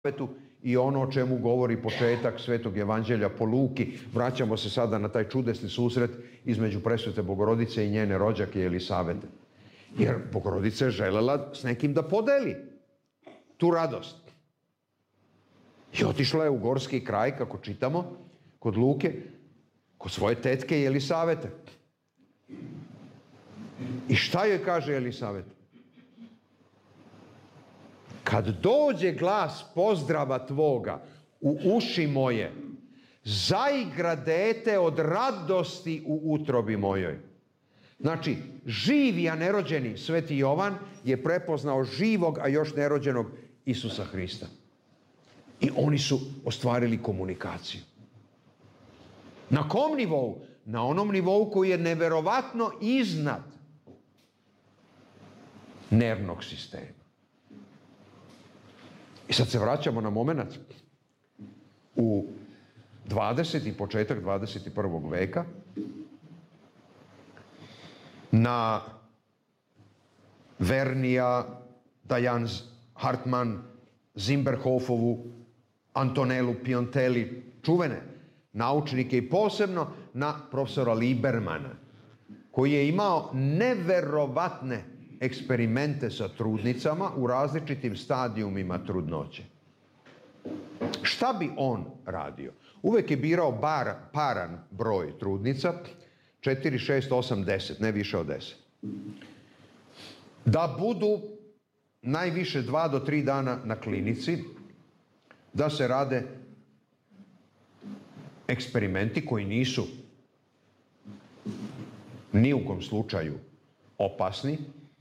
i ono o čemu govori početak Svetog evanđelja po Luki. Vraćamo se sada na taj čudesni susret između presvete Bogorodice i njene rođake Jelisavete. Jer Bogorodica je želela s nekim da podeli tu radost. I otišla je u gorski kraj, kako čitamo, kod Luke, kod svoje tetke Jelisavete. I šta joj kaže Jelisaveta? Kad dođe glas pozdrava tvoga u uši moje, zaigra dete od radosti u utrobi mojoj. Znači, živi, a nerođeni Sveti Jovan je prepoznao živog, a još nerođenog Isusa Hrista. I oni su ostvarili komunikaciju. Na kom nivou? Na onom nivou koji je neverovatno iznad nervnog sistema. I sad se vraćamo na moment u 20. i početak 21. veka na Vernija, Diane Hartman, Zimberhofovu, Antonelu Piontelli, čuvene naučnike i posebno na profesora Liebermana, koji je imao neverovatne eksperimente sa trudnicama u različitim stadijumima trudnoće. Šta bi on radio? Uvek je birao paran broj trudnica, 4, 6, 8, 10, ne više od 10. Da budu najviše 2 do 3 dana na klinici, da se rade eksperimenti koji nisu ni u kom slučaju opasni,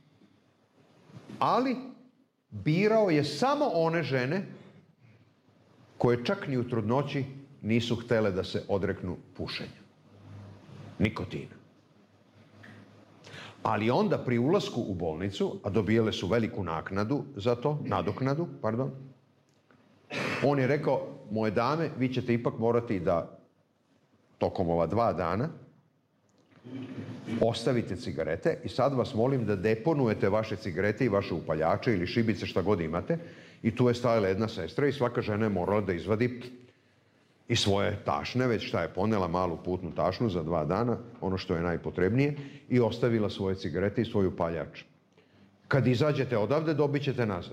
ali birao je samo one žene koje čak ni u trudnoći nisu htele da se odreknu pušenja, nikotina. Ali onda pri ulasku u bolnicu, a dobijele su veliku nadoknadu za to, on je rekao, moje dame, vi ćete ipak morati da tokom ova 2 dana ostavite cigarete i sad vas molim da deponujete vaše cigarete i vaše upaljače ili šibice, šta god imate. I tu je stajala jedna sestra i svaka žena je morala da izvadi i svoje tašne, već šta je ponela, malu putnu tašnu za 2 dana, ono što je najpotrebnije, i ostavila svoje cigarete i svoj upaljač. Kad izađete odavde, dobit ćete nazad.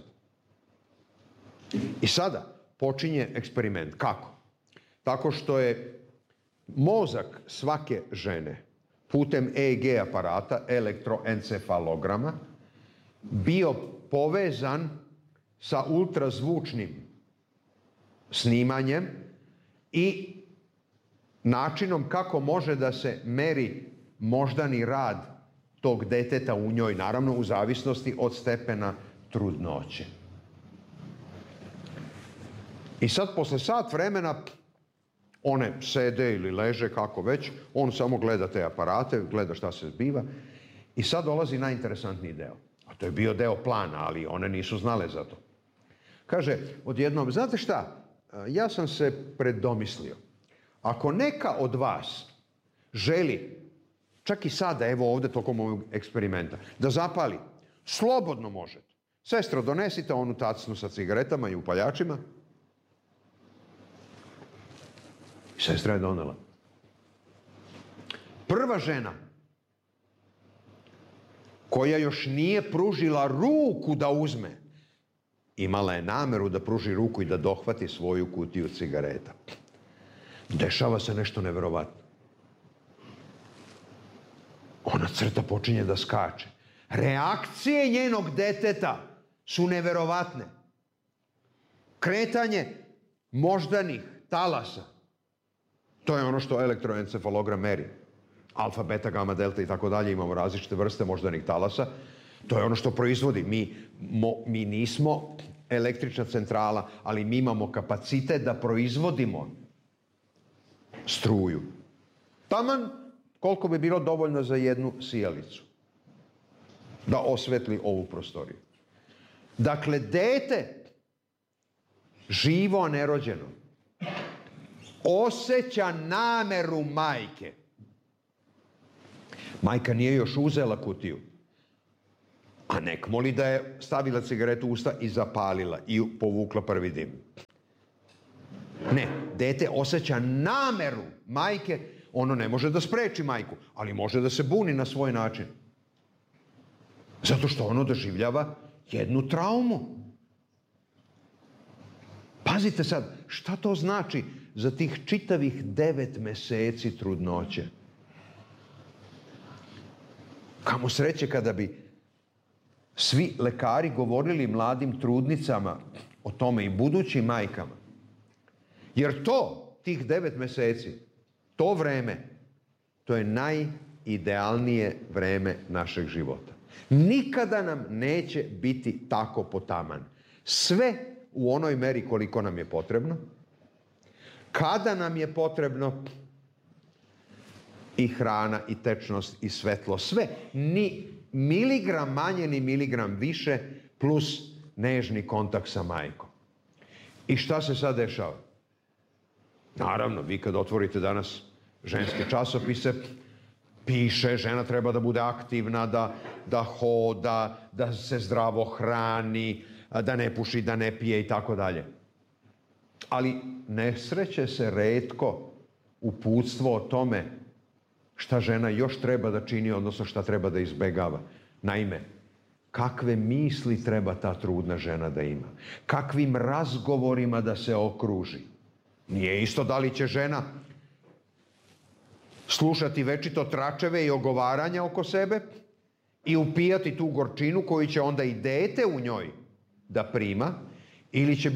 I sada počinje eksperiment. Kako? Tako što je mozak svake žene putem EEG aparata, elektroencefalograma, bio povezan sa ultrazvučnim snimanjem i načinom kako može da se meri moždani rad tog deteta u njoj, naravno u zavisnosti od stepena trudnoće. I sad, posle sat vremena, one sede ili leže, kako već, on samo gleda te aparate, gleda šta se zbiva i sad dolazi najinteresantniji deo. A to je bio deo plana, ali one nisu znale za to. Kaže, odjednom, znate šta, ja sam se predomislio. Ako neka od vas želi, čak i sada, evo ovde tokom ovog eksperimenta, da zapali, slobodno možete. Sestro, donesite onu tacnu sa cigaretama i upaljačima. I sestra je donela. Prva žena koja još nije pružila ruku da uzme, imala je nameru da pruži ruku i da dohvati svoju kutiju cigareta. Dešava se nešto neverovatno. Ona crta počinje da skače. Reakcije njenog deteta su neverovatne. Kretanje moždanih talasa. To je ono što elektroencefalogram meri. Alfa, beta, gama, delta i tako dalje. Imamo različite vrste moždanih talasa. To je ono što proizvodi. Mi nismo električna centrala, ali mi imamo kapacitet da proizvodimo struju. Taman koliko bi bilo dovoljno za jednu sijalicu da osvetli ovu prostoriju. Dakle, dete, živo, a nerođeno, osjeća nameru majke. Majka nije još uzela kutiju, A nek moli da je stavila cigaretu u usta i zapalila i povukla prvi dim. Ne, dete osjeća nameru majke, ono ne može da spreči majku, ali može da se buni na svoj način. Zato što ono doživljava jednu traumu. Pazite sad, šta to znači za tih čitavih 9 meseci trudnoće? Kamo sreće kada bi svi lekari govorili mladim trudnicama o tome i budućim majkama. Jer tih 9 meseci, to vreme, to je najidealnije vreme našeg života. Nikada nam neće biti tako potaman. Sve u onoj meri koliko nam je potrebno, kada nam je potrebno, i hrana, i tečnost, i svetlo, sve, ni miligram manje, ni miligram više, plus nežni kontakt sa majkom. I šta se sad dešava? Naravno, vi kad otvorite danas ženske časopise, piše, žena treba da bude aktivna, da hoda, da se zdravo hrani, da ne puši, da ne pije i tako dalje. Ali ne sreće se retko uputstvo o tome šta žena još treba da čini, odnosno šta treba da izbegava. Naime, kakve misli treba ta trudna žena da ima? Kakvim razgovorima da se okruži? Nije isto da li će žena slušati večito tračeve i ogovaranja oko sebe i upijati tu gorčinu koju će onda i dete u njoj da prima, ili će